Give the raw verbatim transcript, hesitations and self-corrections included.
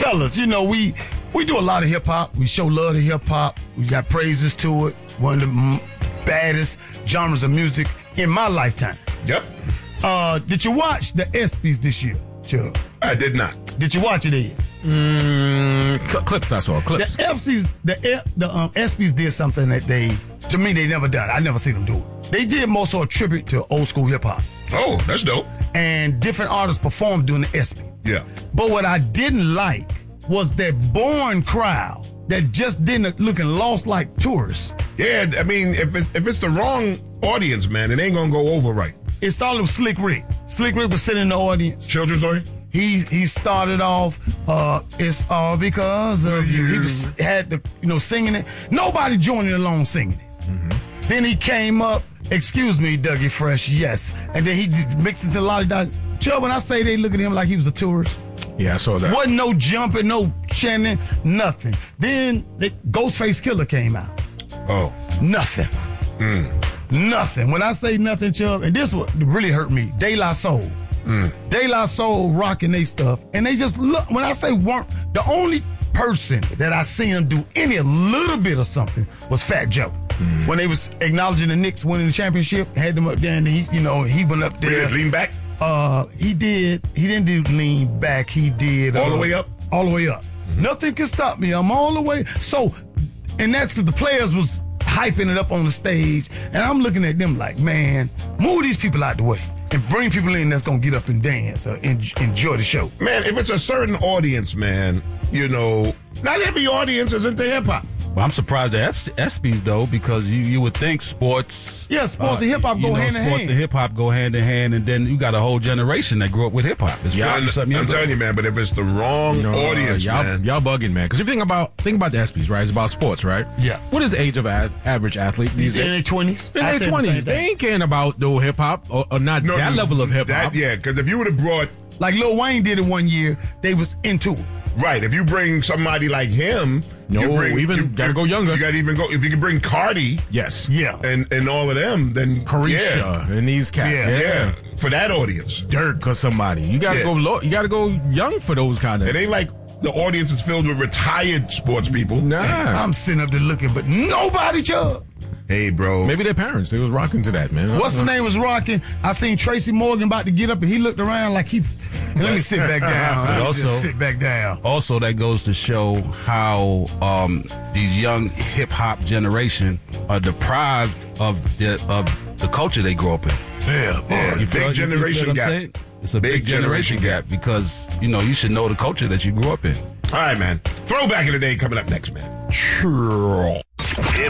fellas, you know, we we do a lot of hip-hop. We show love to hip-hop. We got praises to it. One of the m- baddest genres of music in my lifetime. Yep. Uh, did you watch the ESPYs this year, Chubb? I did not. Did you watch it, Ed? Mm, cl- clips I saw, clips. The ESPYs, the, the um, ESPYs did something that they, to me, they never done. I never seen them do it. They did most of a tribute to old school hip-hop. Oh, that's dope. And different artists performed during the ESPY. Yeah. But what I didn't like was that born crowd that just didn't looking lost like tourists. Yeah, I mean, if it, if it's the wrong audience, man, it ain't gonna go over right. It started with Slick Rick. Slick Rick was sitting in the audience. Children's audience? He he started off, uh, it's all because of you. He was had the you know singing it. Nobody joining along singing it. Mm-hmm. Then he came up, excuse me, Dougie Fresh, yes. And then he mixed it to Lollipop. Chubb, when I say they look at him like he was a tourist. Yeah, I saw that. Wasn't no jumping, no chanting, nothing. Then the Ghostface Killer came out. Oh. Nothing. Mm. Nothing. When I say nothing, Chubb, and this what really hurt me, De La Soul. Mm. De La Soul rocking they stuff. And they just look, when I say weren't, the only person that I seen them do any a little bit of something was Fat Joe. Mm. When they was acknowledging the Knicks winning the championship, had them up there and he, you know, he went up there. Lean back? Uh, he did, he didn't do lean back, he did. All uh, the way up? All the way up. Mm-hmm. Nothing can stop me. I'm all the way. So, and that's because the players was hyping it up on the stage, and I'm looking at them like, man, move these people out the way and bring people in that's going to get up and dance or en- enjoy the show. Man, if it's a certain audience, man, you know, not every audience is into hip-hop. Well, I'm surprised at ESPYs, though, because you, you would think sports... Yeah, sports uh, and hip-hop go know, hand in hand. Sports and hip-hop go hand in hand, and then you got a whole generation that grew up with hip-hop. It's yeah, I'm, I'm telling you, man, but if it's the wrong no, audience, y'all, man... Y'all bugging, man. Because if you think about think about the ESPYs, right? It's about sports, right? Yeah. What is the age of a- average athlete these days? In their twenties. In their twenties. They ain't caring about no hip-hop or, or not no, that no, level of hip-hop. That, yeah, because if you would have brought... Like Lil Wayne did it one year, they was into it. Right. If you bring somebody like him, no, you bring, even you, gotta go younger. You gotta even go. If you can bring Cardi, yes, yeah, and and all of them, then Carisha yeah. and these cats, yeah, yeah. yeah. for that audience, Dirk or somebody. You gotta yeah. go low. You gotta go young for those kind of. It ain't like the audience is filled with retired sports people. Nah, I'm sitting up there looking, but nobody, Chubb. Hey, bro. Maybe their parents. They was rocking to that, man. What's the name was rocking? I seen Tracy Morgan about to get up, and he looked around like he. Let me sit back down. Let me also, just sit back down. Also, that goes to show how um, these young hip hop generation are deprived of the of the culture they grew up in. Yeah, yeah. You feel, big generation you gap. Saying? It's a big, big generation, generation gap because you know you should know the culture that you grew up in. All right, man. Throwback of the day coming up next, man. Sure.